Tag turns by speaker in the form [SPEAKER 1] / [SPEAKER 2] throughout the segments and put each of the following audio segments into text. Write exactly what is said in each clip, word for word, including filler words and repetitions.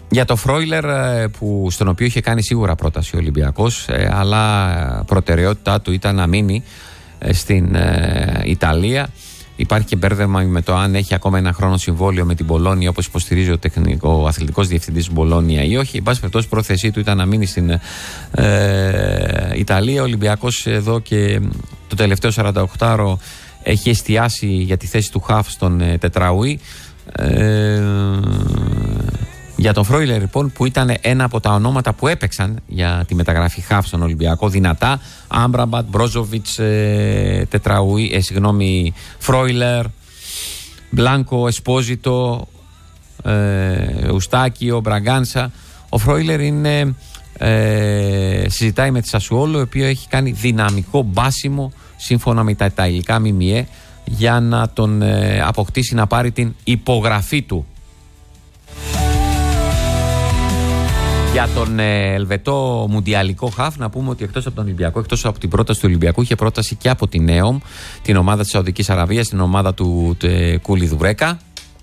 [SPEAKER 1] Για το Φρόιλερ, που, στον οποίο είχε κάνει σίγουρα πρόταση ο Ολυμπιακός, αλλά προτεραιότητά του ήταν να μείνει στην Ιταλία. Υπάρχει και μπέρδεμα με το αν έχει ακόμα ένα χρόνο συμβόλαιο με την Μπολόνια, όπως υποστηρίζει ο, τεχνικό, ο αθλητικός διευθυντής της Μπολόνια, ή όχι. Εν πάση περιπτώσει, η πρόθεσή του ήταν να μείνει στην ε, Ιταλία. Ο Ολυμπιακός εδώ και το τελευταίο σαρανταοκτάωρο έχει εστιάσει για τη θέση του χαφ στον ε, Τετραουή. Ε, για τον Φρόιλερ, λοιπόν, που ήταν ένα από τα ονόματα που έπαιξαν για τη μεταγραφή χαφ στον Ολυμπιακό δυνατά, Άμπραμπατ, Μπρόζοβιτς, ε, Τετραουή, ε, συγγνώμη, Φρόιλερ, Μπλάνκο, Εσπόζιτο, ε, Ουστάκιο, Μπραγκάνσα. Ο Φρόιλερ είναι, ε, συζητάει με τη Σασουόλο, η οποία έχει κάνει δυναμικό μπάσιμο σύμφωνα με τα, τα υλικά ΜΜΕ για να τον ε, αποκτήσει, να πάρει την υπογραφή του. Για τον ε, Ελβετό μουντιαλικό χαφ, να πούμε ότι εκτός από τον Ολυμπιακό, εκτός από την πρόταση του Ολυμπιακού, είχε πρόταση και από την ΕΟΜ, την ομάδα της Σαουδικής Αραβίας, την ομάδα του τε, Κούλι Δουρέκα.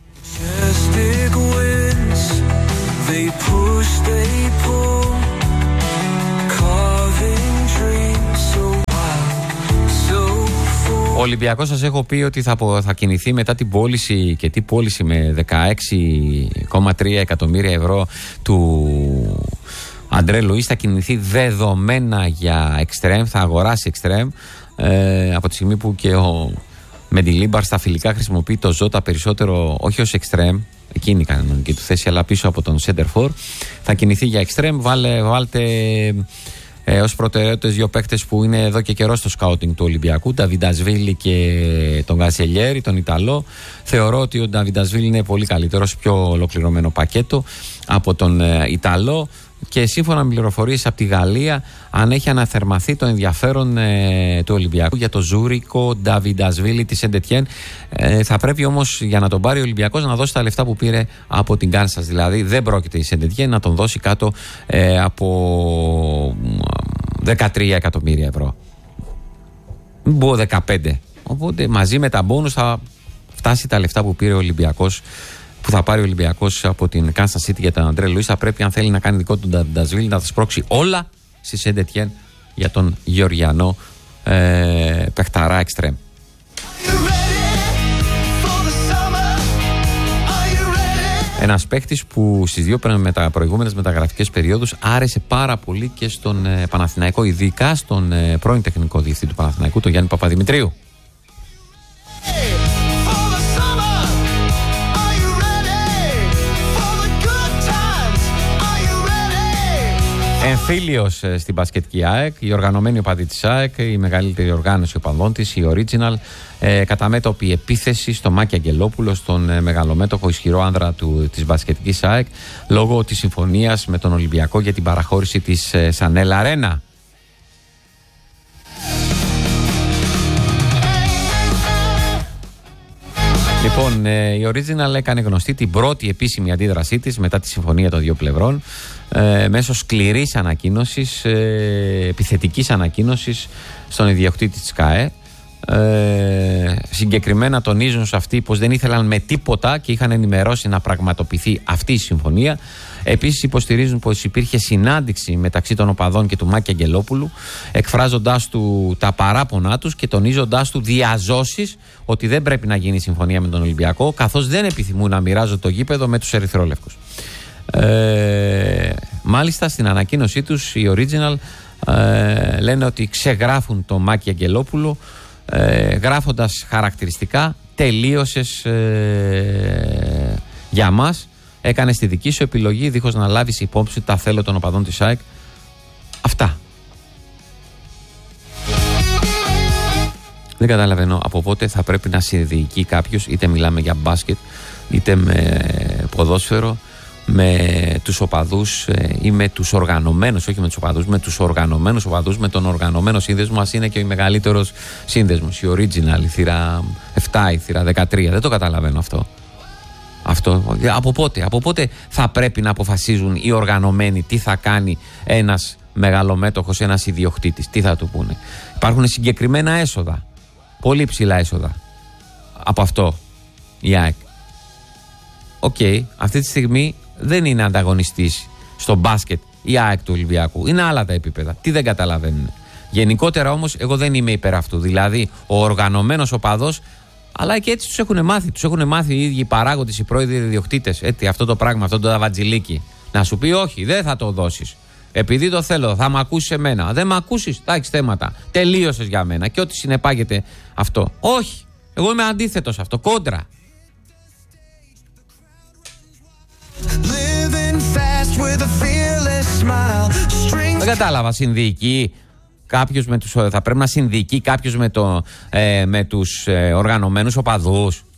[SPEAKER 1] Ο Ολυμπιακός, σας έχω πει ότι θα, θα κινηθεί μετά την πώληση, και τι πώληση, με δεκαέξι κόμμα τρία εκατομμύρια ευρώ του Αντρέ Λουίς, θα κινηθεί δεδομένα για εξτρέμ, θα αγοράσει εξτρέμ, ε, από τη στιγμή που και ο Μεντιλίμπαρ στα φιλικά χρησιμοποιεί το Ζώτα περισσότερο, όχι ως εξτρέμ, εκείνη η κανονική του θέση, αλλά πίσω από τον Σέντερφορ. Θα κινηθεί για εξτρέμ. Βάλε, βάλτε ε, ως προτεραιότητες δύο παίκτες που είναι εδώ και καιρό στο σκάουτινγκ του Ολυμπιακού, Νταβιντασβίλη και τον Γκασελιέρη, τον Ιταλό. Θεωρώ ότι ο Νταβιντασβίλη είναι πολύ καλύτερος, πιο ολοκληρωμένο πακέτο από τον ε, Ιταλό. Και σύμφωνα με πληροφορίες από τη Γαλλία, αν έχει αναθερμαθεί το ενδιαφέρον ε, του Ολυμπιακού για το Ζούρικο Νταβιντασβίλη της Σεντετιέν, ε, θα πρέπει όμως, για να τον πάρει ο Ολυμπιακός, να δώσει τα λεφτά που πήρε από την Κάνσας. Δηλαδή δεν πρόκειται η Σεντετιέν να τον δώσει κάτω ε, από δεκατρία εκατομμύρια ευρώ. Μην πω δεκαπέντε. Οπότε μαζί με τα μπόνους θα φτάσει τα λεφτά που πήρε ο Ολυμπιακός, που θα πάρει ο Ολυμπιακός από την Kansas City για τον Αντρέ Λουίς. Θα πρέπει, αν θέλει να κάνει δικό του Νταβιντασβίλη, να τα σπρώξει όλα στη Σεντετιέν για τον Γεωργιανό ε, παιχταρά εξτρέμ. Ένας παίχτης που στις δύο μετα, προηγούμενες μεταγραφικές περιόδους άρεσε πάρα πολύ και στον ε, Παναθηναϊκό, ειδικά στον ε, πρώην τεχνικό διευθυντή του Παναθηναϊκού, τον Γιάννη Παπαδημητρίου. Εμφύλιος στην μπασκετική ΑΕΚ, η οργανωμένη οπαδή της ΑΕΚ, η μεγαλύτερη οργάνωση οπαδών της, η Original, ε, κατά μέτωπη επίθεση στο Μάκη Αγγελόπουλο, στον ε, μεγαλομέτωχο ισχυρό άνδρα του, της μπασκετικής ΑΕΚ, λόγω της συμφωνίας με τον Ολυμπιακό για την παραχώρηση της ε, Σανέλ Αρένα. Λοιπόν, ε, η Original έκανε γνωστή την πρώτη επίσημη αντίδρασή της μετά τη συμφωνία των δύο πλευρών, ε, μέσω σκληρής ανακοίνωσης, ε, επιθετικής ανακοίνωσης στον ιδιοκτήτη της ΚΑΕ. Ε, συγκεκριμένα τονίζουν σε αυτοί πως δεν ήθελαν με τίποτα και είχαν ενημερώσει να πραγματοποιηθεί αυτή η συμφωνία. Επίσης υποστηρίζουν πως υπήρχε συνάντηση μεταξύ των οπαδών και του Μάκη Αγγελόπουλου, εκφράζοντάς του τα παράπονά τους και τονίζοντάς του διαζώσεις ότι δεν πρέπει να γίνει συμφωνία με τον Ολυμπιακό, καθώς δεν επιθυμούν να μοιράζονται το γήπεδο με τους ερυθρόλευκους. Ε, μάλιστα στην ανακοίνωσή τους οι Original ε, λένε ότι ξεγράφουν το Μάκη Αγγελόπουλο, ε, γράφοντας χαρακτηριστικά «τελείωσες ε, για μας, έκανες τη δική σου επιλογή δίχως να λάβεις υπόψη τα θέλω των οπαδών της ΑΕΚ». Αυτά. Δεν καταλαβαίνω από πότε θα πρέπει να συνδιοικεί κάποιος, είτε μιλάμε για μπάσκετ, είτε με ποδόσφαιρο, με τους οπαδούς ή με τους οργανωμένους, όχι με τους οπαδούς, με τους οργανωμένους οπαδούς, με τον οργανωμένο σύνδεσμο. Μας είναι και ο μεγαλύτερος σύνδεσμος, η Original, η θύρα επτά, η θύρα δεκατρία. Δεν το καταλαβαίνω αυτό. Αυτό. Από πότε, από πότε θα πρέπει να αποφασίζουν οι οργανωμένοι τι θα κάνει ένας μεγαλομέτωχος, ένας ιδιοκτήτης, τι θα του πούνε. Υπάρχουν συγκεκριμένα έσοδα, πολύ ψηλά έσοδα από αυτό η ΑΕΚ. Οκ, okay, αυτή τη στιγμή δεν είναι ανταγωνιστής στο μπάσκετ η ΑΕΚ του Ολυμπιακού. Είναι άλλα τα επίπεδα. Τι δεν καταλαβαίνουν. Γενικότερα όμως, εγώ δεν είμαι υπέρ αυτού. Δηλαδή, ο οργανωμένος οπαδός, αλλά και έτσι τους έχουν μάθει. Τους έχουν μάθει οι ίδιοι οι παράγοντες, οι πρώην ιδιοκτήτες. Έτσι, αυτό το πράγμα, αυτό το δαβατζιλίκι. Να σου πει, όχι, δεν θα το δώσεις. Επειδή το θέλω, θα μ' ακούσεις εμένα. Δεν μ' ακούσεις, θα έχεις θέματα. Τελείωσες για μένα. Και ό,τι συνεπάγεται αυτό. Όχι. Εγώ είμαι αντίθετος αυτό. Κόντρα. Δεν κατάλαβα. Συνδιοικεί κάποιος με τους, θα πρέπει να συνδιοικεί κάποιος με, το, ε, με τους ε, οργανωμένους οπαδούς.